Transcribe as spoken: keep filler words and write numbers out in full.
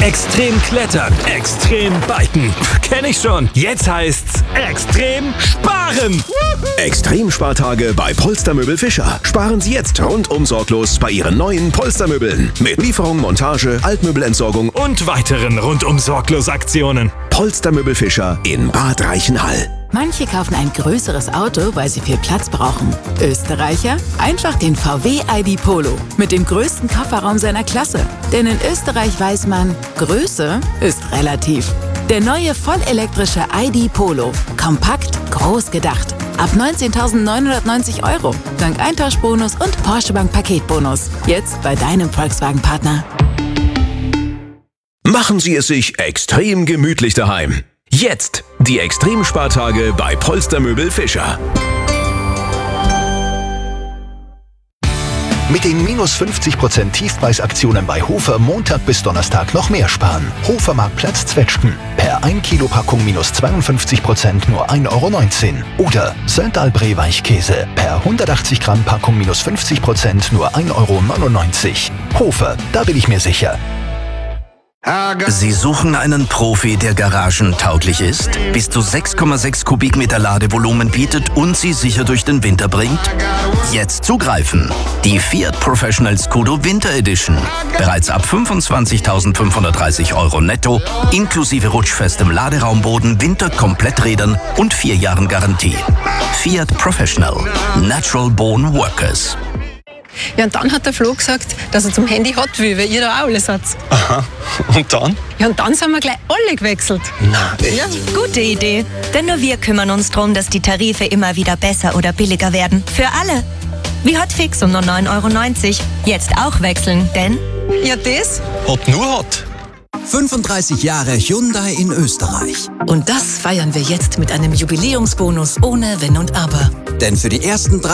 Extrem klettern, extrem biken. Kenn ich schon. Jetzt heißt's extrem sparen. Extremspartage bei Polstermöbel Fischer. Sparen Sie jetzt rundum sorglos bei Ihren neuen Polstermöbeln. Mit Lieferung, Montage, Altmöbelentsorgung Und weiteren rundum sorglos Aktionen. Polstermöbel Fischer in Bad Reichenhall. Manche kaufen ein größeres Auto, weil sie viel Platz brauchen. Österreicher? Einfach den V W I D Polo mit dem größten Kofferraum seiner Klasse. Denn in Österreich weiß man, Größe ist relativ. Der neue vollelektrische I D Polo. Kompakt, groß gedacht. Ab neunzehntausendneunhundertneunzig Euro. Dank Eintauschbonus und Porsche Bank Paketbonus. Jetzt bei deinem Volkswagen-Partner. Machen Sie es sich extrem gemütlich daheim. Jetzt die Extremspartage bei Polstermöbel Fischer. Mit den minus fünfzig Prozent Tiefpreisaktionen bei Hofer Montag bis Donnerstag noch mehr sparen. Hofer Marktplatz Zwetschgen. Per ein Kilo Packung minus zweiundfünfzig Prozent nur ein Euro neunzehn. Oder Söndalbree Weichkäse. Per hundertachtzig Gramm Packung minus fünfzig Prozent nur ein Euro neunundneunzig. Hofer, da bin ich mir sicher. Sie suchen einen Profi, der garagentauglich ist, bis zu sechs Komma sechs Kubikmeter Ladevolumen bietet und Sie sicher durch den Winter bringt? Jetzt zugreifen! Die Fiat Professional Scudo Winter Edition. Bereits ab fünfundzwanzigtausendfünfhundertdreißig Euro netto, inklusive rutschfestem Laderaumboden, Winterkompletträdern und vier Jahren Garantie. Fiat Professional. Natural Born Workers. Ja, und dann hat der Flo gesagt, dass er zum Handy hat will, weil ihr da auch alle seid. Aha. Und dann? Ja, und dann sind wir gleich alle gewechselt. Na, echt? Ja. Gute Idee. Denn nur wir kümmern uns darum, dass die Tarife immer wieder besser oder billiger werden. Für alle. Wie Hotfix um nur neun Euro neunzig. Jetzt auch wechseln, denn... Ja, das? Hot nur Hot. fünfunddreißig Jahre Hyundai in Österreich. Und das feiern wir jetzt mit einem Jubiläumsbonus ohne Wenn und Aber. Denn für die ersten drei